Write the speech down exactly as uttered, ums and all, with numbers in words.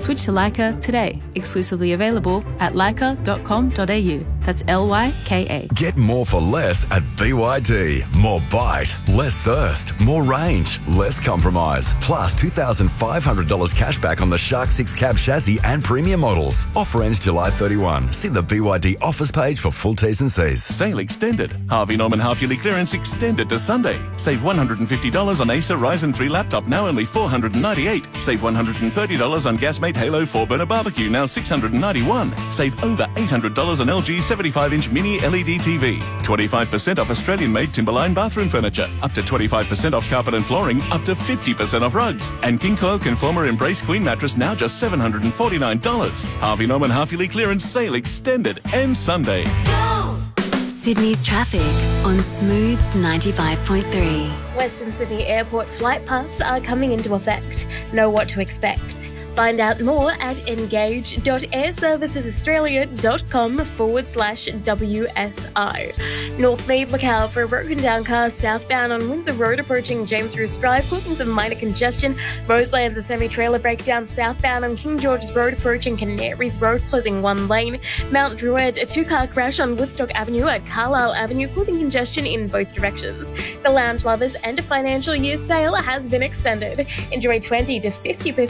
Switch to Lyka today. Exclusively available at lyka dot com dot a u. That's L Y K A. Get more for less at B Y D. More bite, less thirst, more range, less compromise. Plus two thousand five hundred dollars cash back on the Shark six cab chassis and premium models. Offer ends July thirty-first. See the B Y D offers page for full T's and C's. Sale extended. Harvey Norman half-yearly clearance extended to Sunday. Save one hundred fifty dollars on Acer Ryzen three laptop, now only four hundred ninety-eight dollars. Save one hundred thirty dollars on Gasmate Halo four burner barbecue, now six hundred ninety-one dollars. Save over eight hundred dollars on L G seventy-five inch mini L E D T V. twenty-five percent off Australian-made Timberline bathroom furniture. Up to twenty-five percent off carpet and flooring. Up to fifty percent off rugs. And King Coil Conformer Embrace Queen mattress, now just seven hundred forty-nine dollars. Harvey Norman half-yearly clearance sale extended. Ends Sunday. Sydney's traffic on Smooth ninety-five point three. Western Sydney Airport flight paths are coming into effect. Know what to expect. Find out more at engage.airservicesaustralia.com forward slash WSI. North Mead, look out for a broken down car southbound on Windsor Road approaching James Roos Drive, causing some minor congestion. Roselands, a semi-trailer breakdown southbound on King George's Road approaching Canaries Road, closing one lane. Mount Druitt, a two-car crash on Woodstock Avenue at Carlisle Avenue, causing congestion in both directions. The Lounge Lovers end of financial year sale has been extended. Enjoy twenty to fifty percent